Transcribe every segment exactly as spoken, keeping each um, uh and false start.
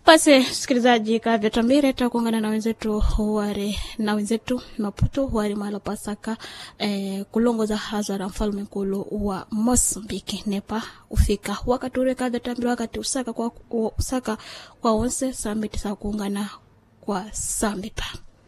Basi msikilizaji, kavya tambire takuungana na wenzetu ware na wenzetu Maputo ware mahala pasaka eh, kulongoza hazara mfalme mkulu wa Mozambique nepa ufika wakati ule kavya tambire wakati usaka kwa usaka kwa onse sambiti sa kuungana kwa sambita.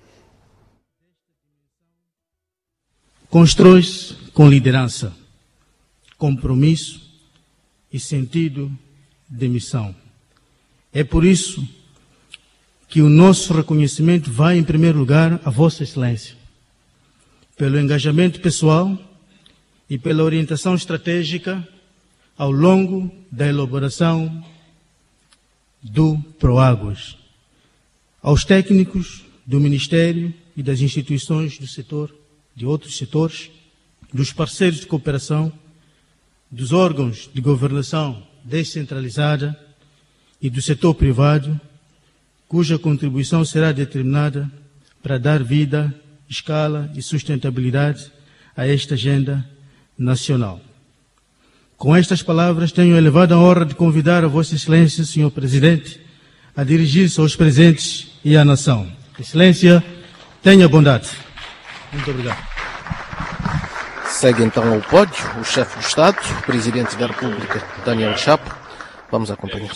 Constrói-se com liderança, compromisso e sentido de missão. É por isso que o nosso reconhecimento vai, em primeiro lugar, a Vossa Excelência, pelo engajamento pessoal e pela orientação estratégica ao longo da elaboração do Proáguas, aos técnicos do Ministério e das instituições do setor, de outros setores, dos parceiros de cooperação, dos órgãos de governação descentralizada e do setor privado, cuja contribuição será determinada para dar vida, escala e sustentabilidade a esta agenda nacional. Com estas palavras, tenho a elevada honra de convidar a Vossa Excelência, senhor Presidente, a dirigir-se aos presentes e à nação. Excelência, tenha bondade. Muito obrigado. Segue então ao pódio o chefe do Estado, o Presidente da República, Daniel Chapo. Vamos acompanhar.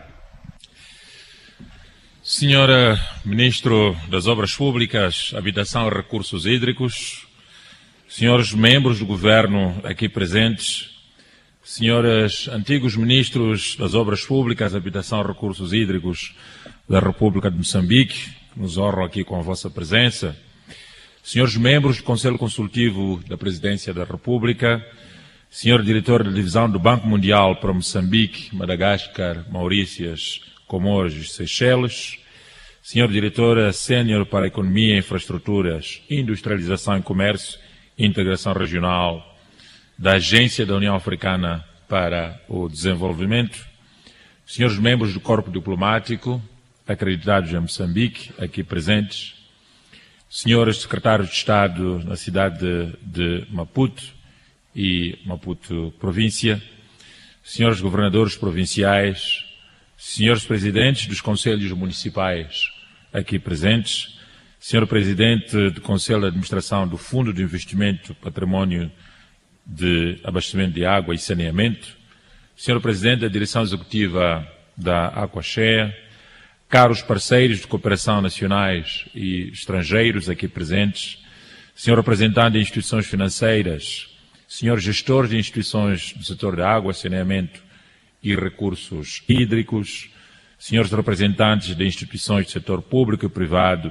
Senhora Ministro das Obras Públicas, Habitação e Recursos Hídricos, senhores membros do Governo aqui presentes, senhores antigos Ministros das Obras Públicas, Habitação e Recursos Hídricos da República de Moçambique, que nos honram aqui com a vossa presença, senhores membros do Conselho Consultivo da Presidência da República, senhor Diretor da Divisão do Banco Mundial para Moçambique, Madagascar, Maurícias, Comores e Seychelles, senhor Diretora Sênior para a Economia, Infraestruturas, Industrialização e Comércio e Integração Regional da Agência da União Africana para o Desenvolvimento, senhores membros do Corpo Diplomático, acreditados em Moçambique, aqui presentes, senhores secretários de Estado na cidade de, de Maputo e Maputo Província, senhores governadores provinciais, senhores presidentes dos conselhos municipais aqui presentes, senhor presidente do Conselho de Administração do Fundo de Investimento Património de Abastecimento de Água e Saneamento, senhor presidente da Direção Executiva da Aquaxé, caros parceiros de cooperação nacionais e estrangeiros aqui presentes, senhor representante de instituições financeiras, senhor gestor de instituições do setor da água, saneamento e recursos hídricos, senhores representantes de instituições do setor público e privado,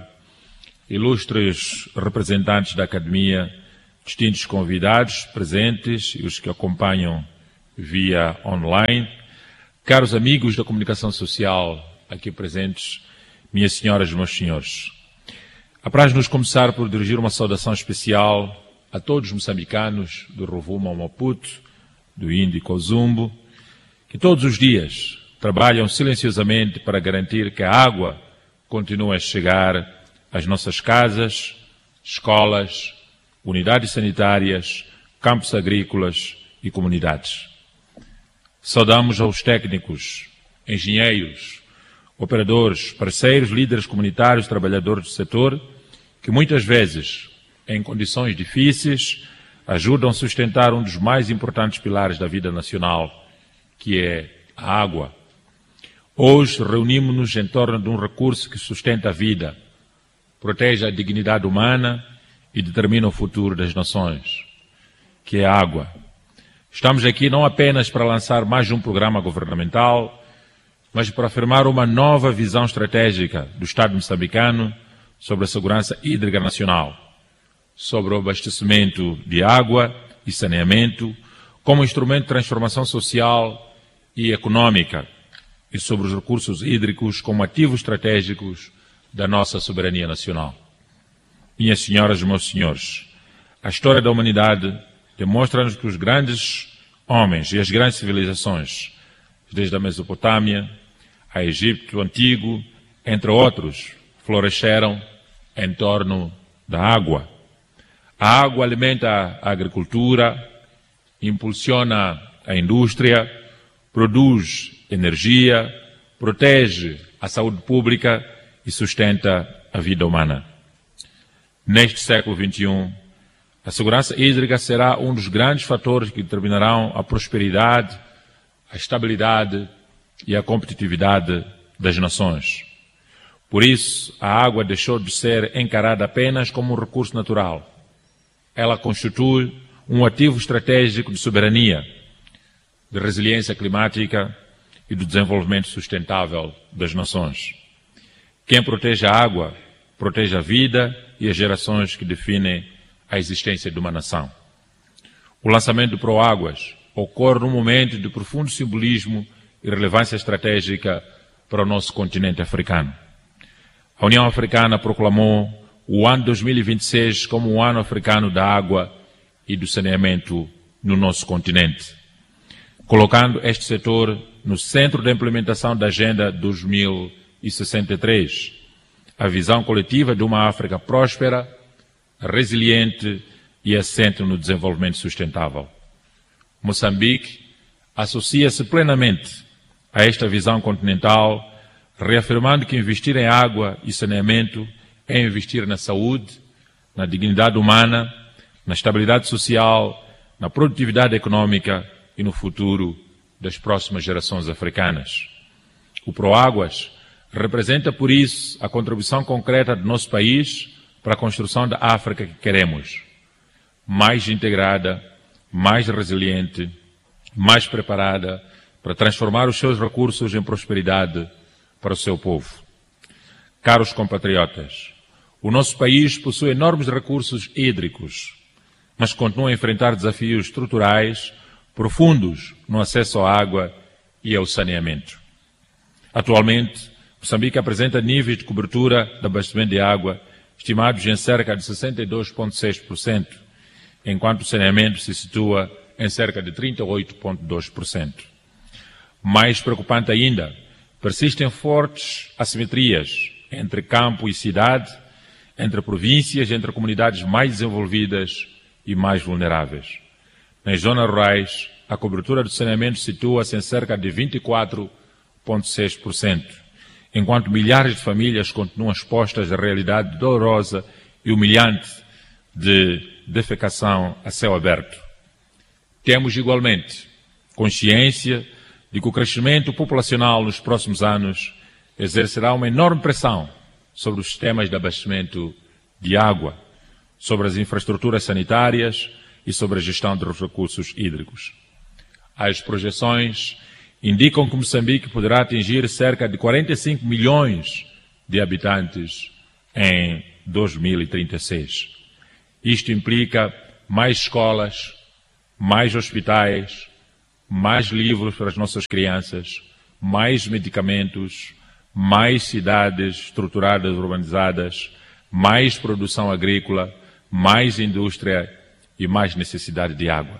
ilustres representantes da academia, distintos convidados presentes e os que acompanham via online, caros amigos da comunicação social aqui presentes, minhas senhoras e meus senhores. Apraz-nos começar por dirigir uma saudação especial a todos os moçambicanos do Rovuma ao Maputo, do Índico ao Zumbo, que todos os dias trabalham silenciosamente para garantir que a água continue a chegar às nossas casas, escolas, unidades sanitárias, campos agrícolas e comunidades. Saudamos aos técnicos, engenheiros, operadores, parceiros, líderes comunitários, trabalhadores do setor, que muitas vezes, em condições difíceis, ajudam a sustentar um dos mais importantes pilares da vida nacional, que é a água. Hoje reunimos-nos em torno de um recurso que sustenta a vida, protege a dignidade humana e determina o futuro das nações, que é a água. Estamos aqui não apenas para lançar mais um programa governamental, mas para afirmar uma nova visão estratégica do Estado moçambicano sobre a segurança hídrica nacional, sobre o abastecimento de água e saneamento como instrumento de transformação social e econômica e sobre os recursos hídricos como ativos estratégicos da nossa soberania nacional. Minhas senhoras e meus senhores, a história da humanidade demonstra-nos que os grandes homens e as grandes civilizações, desde a Mesopotâmia a Egito Antigo, entre outros, floresceram em torno da água. A água alimenta a agricultura, impulsiona a indústria, produz energia, protege a saúde pública e sustenta a vida humana. Neste século vinte e um, a segurança hídrica será um dos grandes fatores que determinarão a prosperidade, a estabilidade e a competitividade das nações. Por isso, a água deixou de ser encarada apenas como um recurso natural. Ela constitui um ativo estratégico de soberania, de resiliência climática e do desenvolvimento sustentável das nações. Quem protege a água, protege a vida e as gerações que definem a existência de uma nação. O lançamento do Proáguas ocorre num momento de profundo simbolismo e relevância estratégica para o nosso continente africano. A União Africana proclamou o ano dois mil e vinte e seis como o ano africano da água e do saneamento no nosso continente, colocando este setor no centro da implementação da Agenda dois mil e sessenta e três, a visão coletiva de uma África próspera, resiliente e assente no desenvolvimento sustentável. Moçambique associa-se plenamente a esta visão continental, reafirmando que investir em água e saneamento é investir na saúde, na dignidade humana, na estabilidade social, na produtividade econômica e no futuro das próximas gerações africanas. O Proáguas representa, por isso, a contribuição concreta do nosso país para a construção da África que queremos, mais integrada, mais resiliente, mais preparada para transformar os seus recursos em prosperidade para o seu povo. Caros compatriotas, o nosso país possui enormes recursos hídricos, mas continua a enfrentar desafios estruturais profundos no acesso à água e ao saneamento. Atualmente, Moçambique apresenta níveis de cobertura de abastecimento de água estimados em cerca de sessenta e dois vírgula seis por cento, enquanto o saneamento se situa em cerca de trinta e oito vírgula dois por cento. Mais preocupante ainda, persistem fortes assimetrias entre campo e cidade, entre províncias, entre comunidades mais desenvolvidas e mais vulneráveis. Nas zonas rurais, a cobertura do saneamento situa-se em cerca de vinte e quatro vírgula seis por cento, enquanto milhares de famílias continuam expostas à realidade dolorosa e humilhante de defecação a céu aberto. Temos, igualmente, consciência de que o crescimento populacional nos próximos anos exercerá uma enorme pressão sobre os sistemas de abastecimento de água, sobre as infraestruturas sanitárias e sobre a gestão dos recursos hídricos. As projeções indicam que Moçambique poderá atingir cerca de quarenta e cinco milhões de habitantes em dois mil e trinta e seis. Isto implica mais escolas, mais hospitais, mais livros para as nossas crianças, mais medicamentos, mais cidades estruturadas, urbanizadas, mais produção agrícola, mais indústria e mais necessidade de água.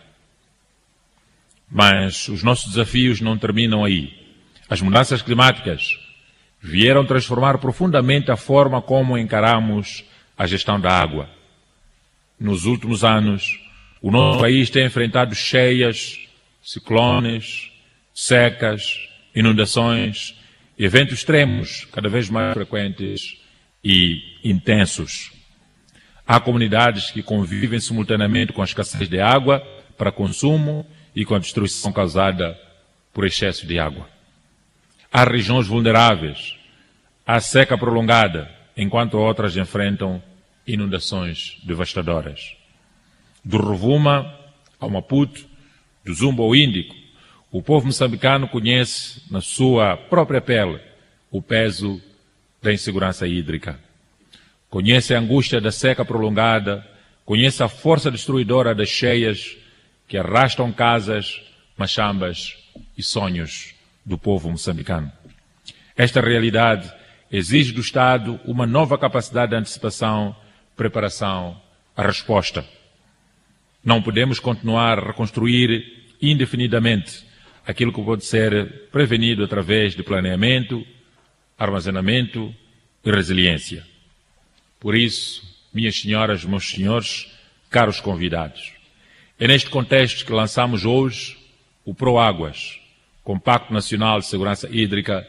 Mas os nossos desafios não terminam aí. As mudanças climáticas vieram transformar profundamente a forma como encaramos a gestão da água. Nos últimos anos, o nosso país tem enfrentado cheias, ciclones, secas, inundações e eventos extremos cada vez mais frequentes e intensos. Há comunidades que convivem simultaneamente com a escassez de água para consumo e com a destruição causada por excesso de água. Há regiões vulneráveis, há seca prolongada, enquanto outras enfrentam inundações devastadoras. Do Rovuma ao Maputo, do Zumba ao Índico, o povo moçambicano conhece na sua própria pele o peso da insegurança hídrica. Conhece a angústia da seca prolongada, conhece a força destruidora das cheias que arrastam casas, machambas e sonhos do povo moçambicano. Esta realidade exige do Estado uma nova capacidade de antecipação, preparação, a resposta. Não podemos continuar a reconstruir indefinidamente aquilo que pode ser prevenido através de planeamento, armazenamento e resiliência. Por isso, minhas senhoras, meus senhores, caros convidados, é neste contexto que lançamos hoje o Proáguas, Compacto Nacional de Segurança Hídrica,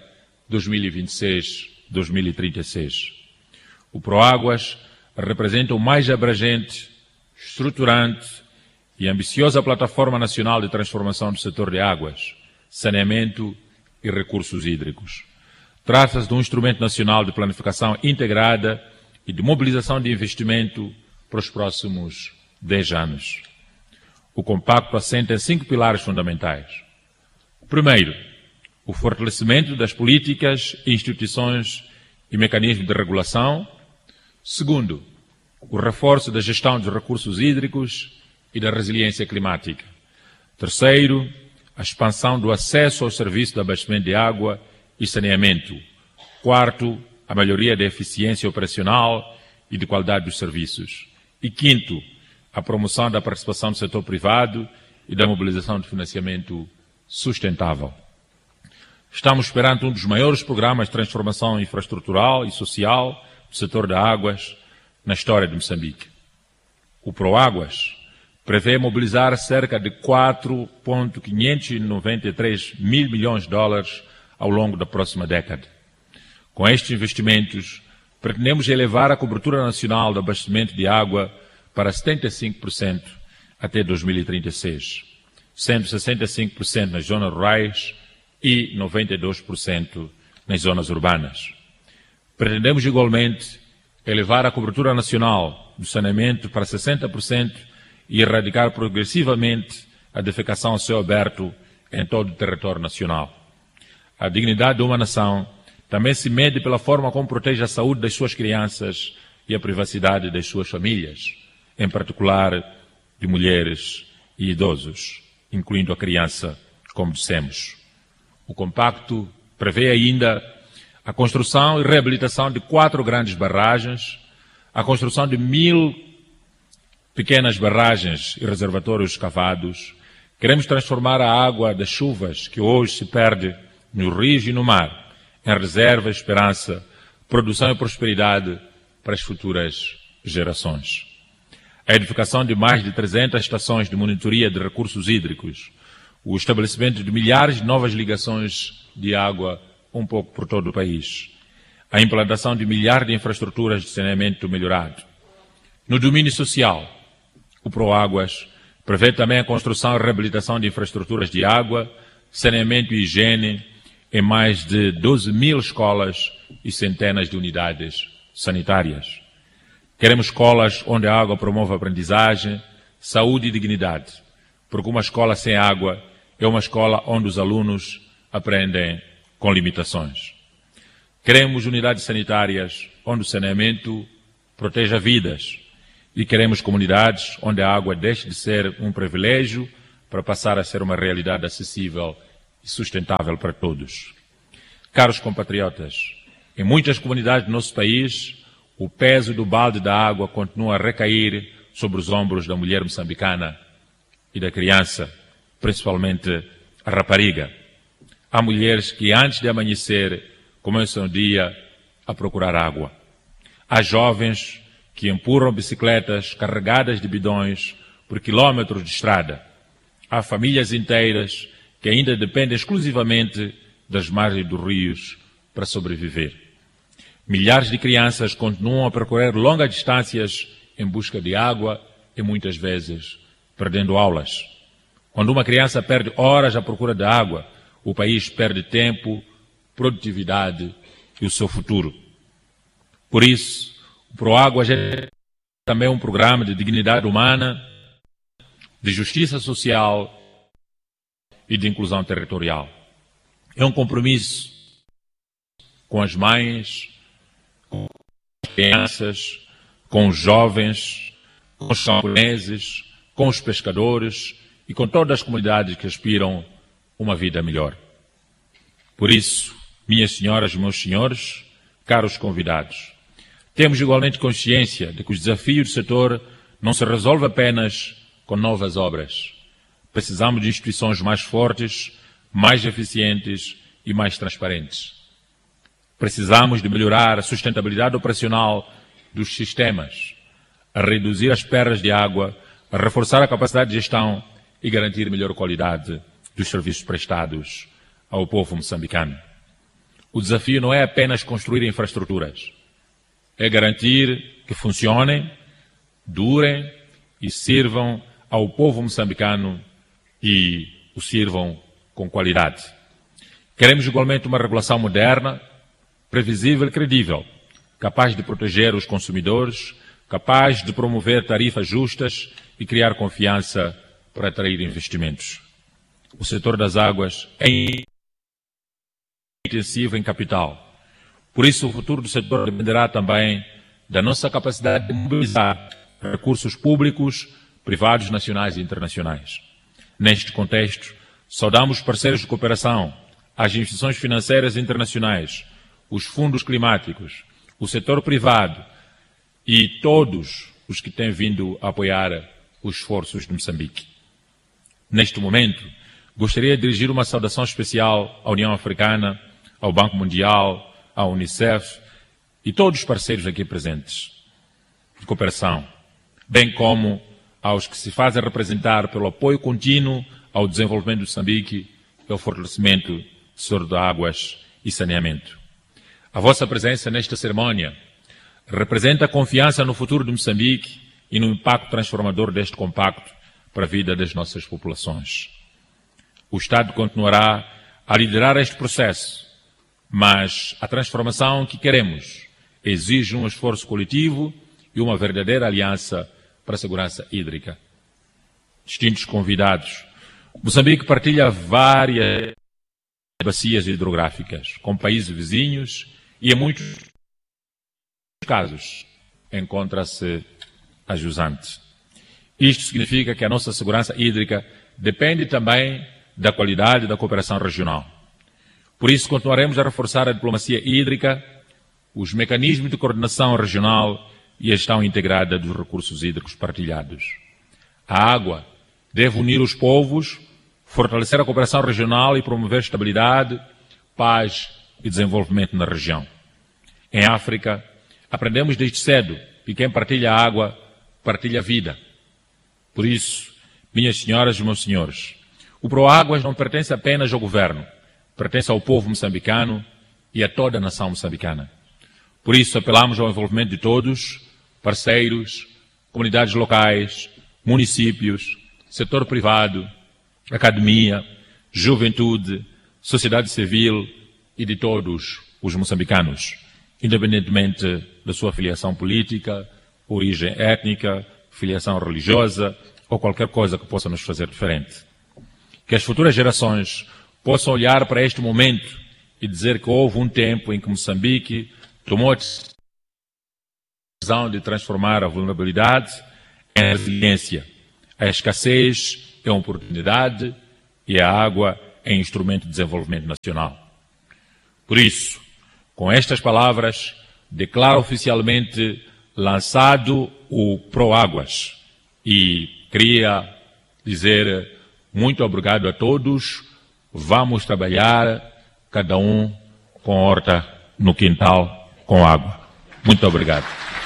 dois mil e vinte e seis a dois mil e trinta e seis. O Proáguas representa o mais abrangente, estruturante e ambiciosa plataforma nacional de transformação do setor de águas, saneamento e recursos hídricos. Trata-se de um instrumento nacional de planificação integrada e de mobilização de investimento para os próximos dez anos. O compacto assenta em cinco pilares fundamentais. Primeiro, o fortalecimento das políticas, instituições e mecanismos de regulação. Segundo, o reforço da gestão dos recursos hídricos e da resiliência climática. Terceiro, a expansão do acesso aos serviços de abastecimento de água e saneamento. Quarto, a melhoria da eficiência operacional e de qualidade dos serviços. E quinto, a promoção da participação do setor privado e da mobilização de financiamento sustentável. Estamos perante um dos maiores programas de transformação infraestrutural e social do setor de águas na história de Moçambique. O Proáguas prevê mobilizar cerca de quatro vírgula quinhentos e noventa e três mil milhões de dólares ao longo da próxima década. Com estes investimentos, pretendemos elevar a cobertura nacional de abastecimento de água para setenta e cinco por cento até dois mil e trinta e seis, sendo sessenta e cinco por cento nas zonas rurais e noventa e dois por cento nas zonas urbanas. Pretendemos igualmente elevar a cobertura nacional do saneamento para sessenta por cento e erradicar progressivamente a defecação a céu aberto em todo o território nacional. A dignidade de uma nação também se mede pela forma como protege a saúde das suas crianças e a privacidade das suas famílias, em particular de mulheres e idosos, incluindo a criança, como dissemos. O compacto prevê ainda a construção e reabilitação de quatro grandes barragens, a construção de mil pequenas barragens e reservatórios cavados. Queremos transformar a água das chuvas que hoje se perde nos rios e no mar em reserva, esperança, produção e prosperidade para as futuras gerações. A edificação de mais de trezentas estações de monitoria de recursos hídricos, o estabelecimento de milhares de novas ligações de água um pouco por todo o país, a implantação de milhares de infraestruturas de saneamento melhorado. No domínio social, o Proáguas prevê também a construção e reabilitação de infraestruturas de água, saneamento e higiene em mais de doze mil escolas e centenas de unidades sanitárias. Queremos escolas onde a água promove a aprendizagem, saúde e dignidade, porque uma escola sem água é uma escola onde os alunos aprendem com limitações. Queremos unidades sanitárias onde o saneamento proteja vidas e queremos comunidades onde a água deixe de ser um privilégio para passar a ser uma realidade acessível e sustentável para todos. Caros compatriotas, em muitas comunidades do nosso país, o peso do balde da água continua a recair sobre os ombros da mulher moçambicana e da criança, principalmente a rapariga. Há mulheres que antes de amanhecer começam o dia a procurar água. Há jovens que empurram bicicletas carregadas de bidões por quilómetros de estrada. Há famílias inteiras que ainda dependem exclusivamente das margens dos rios para sobreviver. Milhares de crianças continuam a percorrer longas distâncias em busca de água e muitas vezes perdendo aulas. Quando uma criança perde horas à procura de água, o país perde tempo, produtividade e o seu futuro. Por isso, o Proáguas é também um programa de dignidade humana, de justiça social e de inclusão territorial. É um compromisso com as mães, com as crianças, com os jovens, com os camponeses, com os pescadores e com todas as comunidades que aspiram uma vida melhor. Por isso, minhas senhoras e meus senhores, caros convidados, temos igualmente consciência de que os desafios do setor não se resolvem apenas com novas obras. Precisamos de instituições mais fortes, mais eficientes e mais transparentes. Precisamos de melhorar a sustentabilidade operacional dos sistemas, a reduzir as perdas de água, a reforçar a capacidade de gestão e garantir melhor qualidade dos serviços prestados ao povo moçambicano. o desafio não é apenas construir infraestruturas, é garantir que funcionem, durem e sirvam ao povo moçambicano e o sirvam com qualidade. Queremos igualmente uma regulação moderna, previsível e credível, capaz de proteger os consumidores, capaz de promover tarifas justas e criar confiança para atrair investimentos. O setor das águas é intensivo em capital. Por isso, o futuro do setor dependerá também da nossa capacidade de mobilizar recursos públicos, privados, nacionais e internacionais. Neste contexto, saudamos parceiros de cooperação, as instituições financeiras internacionais, os fundos climáticos, o setor privado e todos os que têm vindo a apoiar os esforços de Moçambique. Neste momento, gostaria de dirigir uma saudação especial à União Africana, ao Banco Mundial, à Unicef e todos os parceiros aqui presentes de cooperação, bem como aos que se fazem representar pelo apoio contínuo ao desenvolvimento de Moçambique e ao fortalecimento do setor de águas e saneamento. A vossa presença nesta cerimónia representa a confiança no futuro de Moçambique e no impacto transformador deste compacto para a vida das nossas populações. O Estado continuará a liderar este processo, mas a transformação que queremos exige um esforço coletivo e uma verdadeira aliança para a segurança hídrica. Distintos convidados, Moçambique partilha várias bacias hidrográficas com países vizinhos e, em muitos casos, encontra-se a jusante. Isto significa que a nossa segurança hídrica depende também da qualidade da cooperação regional. Por isso, continuaremos a reforçar a diplomacia hídrica, os mecanismos de coordenação regional e a gestão integrada dos recursos hídricos partilhados. A água deve unir os povos, fortalecer a cooperação regional e promover estabilidade, paz e desenvolvimento na região. Em África, aprendemos desde cedo que quem partilha a água, partilha a vida. Por isso, minhas senhoras e meus senhores, o Proáguas não pertence apenas ao governo, pertence ao povo moçambicano e a toda a nação moçambicana. Por isso, apelamos ao envolvimento de todos, parceiros, comunidades locais, municípios, setor privado, academia, juventude, sociedade civil e de todos os moçambicanos, independentemente da sua filiação política, origem étnica, filiação religiosa ou qualquer coisa que possa nos fazer diferente. Que as futuras gerações possam olhar para este momento e dizer que houve um tempo em que Moçambique tomou a decisão de transformar a vulnerabilidade em resiliência, a escassez em oportunidade e a água em instrumento de desenvolvimento nacional. Por isso, com estas palavras, declaro oficialmente lançado o Proáguas e queria dizer muito obrigado a todos. Vamos trabalhar, cada um com horta no quintal, com água. Muito obrigado.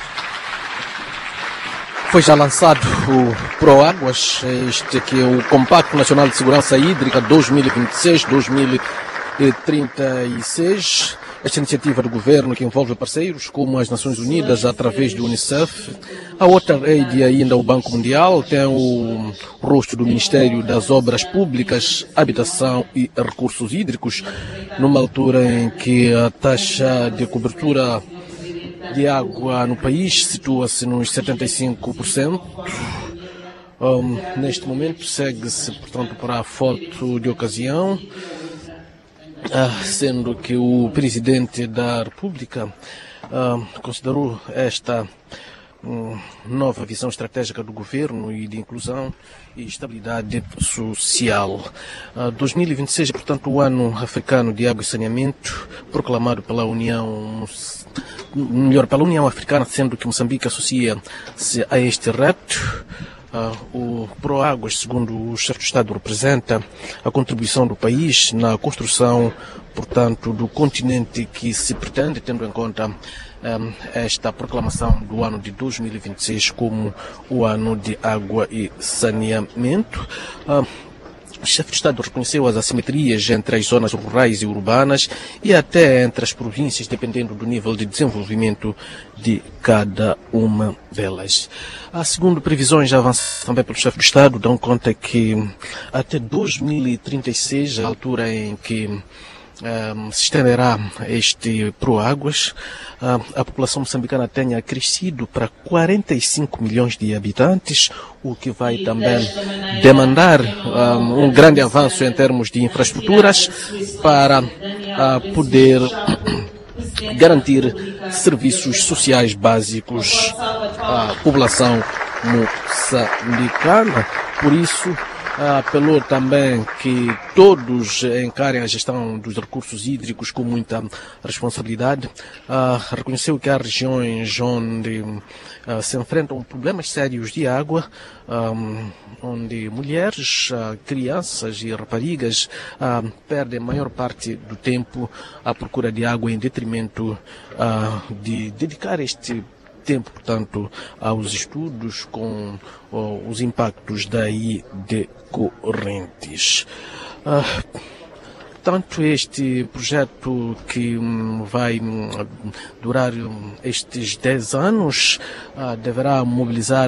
Foi já lançado o Proáguas, este que é o Compacto Nacional de Segurança Hídrica dois mil e vinte e seis a dois mil e trinta e seis. Esta iniciativa do governo que envolve parceiros como as Nações Unidas através do Unicef, a WaterAid e ainda o Banco Mundial, tem o rosto do Ministério das Obras Públicas, Habitação e Recursos Hídricos, numa altura em que a taxa de cobertura de água no país situa-se nos setenta e cinco por cento. Um, neste momento segue-se, portanto, para a foto de ocasião, uh, sendo que o Presidente da República uh, considerou esta um, nova visão estratégica do governo e de inclusão e estabilidade social. Uh, dois mil e vinte e seis é, portanto, o ano africano de água e saneamento, proclamado pela União, melhor, pela União Africana, sendo que Moçambique associa-se a este reto. Uh, o Proáguas, segundo o chefe de Estado, representa a contribuição do país na construção, portanto, do continente que se pretende, tendo em conta um, esta proclamação do ano de dois mil e vinte e seis como o ano de água e saneamento. Uh, O chefe de Estado reconheceu as assimetrias entre as zonas rurais e urbanas e até entre as províncias, dependendo do nível de desenvolvimento de cada uma delas. A segundo previsões avançadas também pelo chefe de Estado, dão conta que até dois mil e trinta e seis, a altura em que Um, se estenderá este Proáguas, uh, a população moçambicana tenha crescido para quarenta e cinco milhões de habitantes, o que vai também demandar um, um grande avanço em termos de infraestruturas para uh, poder garantir serviços sociais básicos à população moçambicana. Por isso, apelou também que todos encarem a gestão dos recursos hídricos com muita responsabilidade. Uh, reconheceu que há regiões onde uh, se enfrentam problemas sérios de água, um, onde mulheres, uh, crianças e raparigas uh, perdem a maior parte do tempo à procura de água em detrimento uh, de dedicar este tempo, portanto, aos estudos com oh, os impactos daí decorrentes. Ah, tanto este projeto que um, vai um, durar um, estes dez anos ah, deverá mobilizar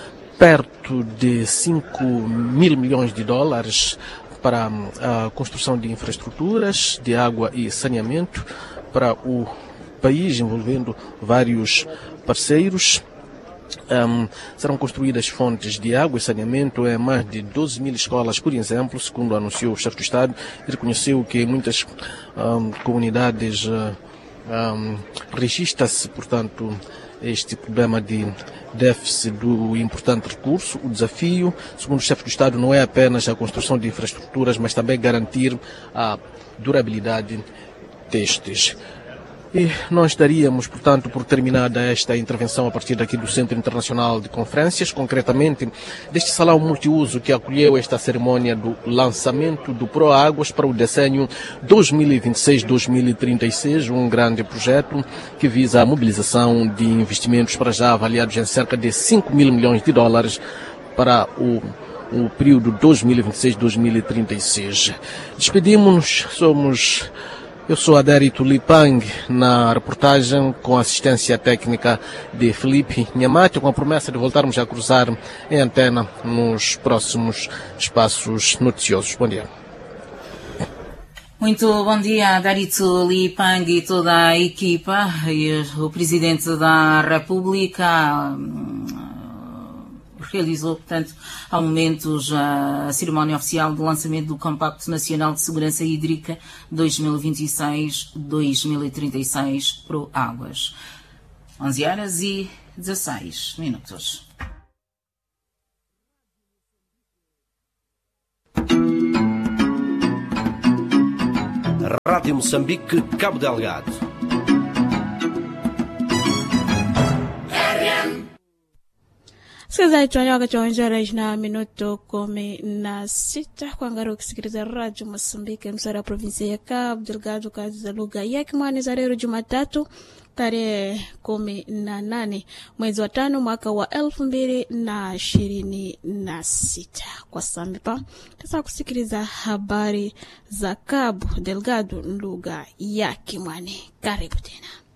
perto de cinco mil milhões de dólares para a construção de infraestruturas de água e saneamento para o país, envolvendo vários parceiros. Um, serão construídas fontes de água e saneamento em mais de doze mil escolas, por exemplo, segundo anunciou o chefe do Estado. Ele reconheceu que em muitas um, comunidades uh, um, registra-se, portanto, este problema de déficit do importante recurso. O desafio, segundo o chefe do Estado, não é apenas a construção de infraestruturas, mas também garantir a durabilidade destes. E nós daríamos, portanto, por terminada esta intervenção a partir daqui do Centro Internacional de Conferências, concretamente deste salão multiuso que acolheu esta cerimônia do lançamento do Proáguas para o decênio dois mil e vinte e seis a dois mil e trinta e seis, um grande projeto que visa a mobilização de investimentos para já avaliados em cerca de cinco mil milhões de dólares para o o período dois mil e vinte e seis a dois mil e trinta e seis. Despedimos-nos, somos... Eu sou Adérito Lipang, na reportagem com assistência técnica de Felipe Nhamato, com a promessa de voltarmos a cruzar em antena nos próximos espaços noticiosos. Bom dia. Muito bom dia, Adérito Lipang e toda a equipa. E o Presidente da República realizou, portanto, há momentos a cerimónia oficial de lançamento do Compacto Nacional de Segurança Hídrica dois mil e vinte e seis a dois mil e trinta e seis Proáguas. onze horas e dezesseis minutos. Rádio Moçambique, Cabo Delgado. Msikilizaji, wakati wa njara na minuto kumi na sita kuangalia ukisikiliza Radio Mozambique msara provinsia ya Cabo Delgado, kazi za lugha ya Kimwani za leo Jumatatu tarehe kumi na nane mwezi wa tano mwaka wa elfu mbili na ishirini na sita. Kwa samipa tasa kusikiliza habari za Cabo Delgado lugha ya Kimwani. Karibu tena.